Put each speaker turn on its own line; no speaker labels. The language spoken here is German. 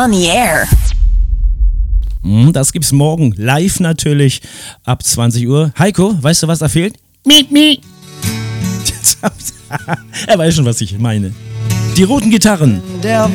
on the air.
Das gibt's morgen live natürlich ab 20 Uhr. Heiko, weißt du, was da fehlt? Miep, miep. Er weiß schon, was ich meine. Die roten Gitarren.